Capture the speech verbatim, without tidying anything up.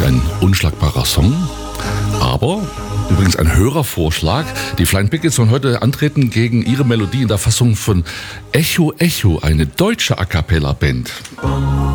eigentlich ein unschlagbarer Song, aber übrigens ein Hörervorschlag. Die Flying Pickets sollen heute antreten gegen ihre Melodie in der Fassung von Echo Echo, eine deutsche A-Cappella-Band.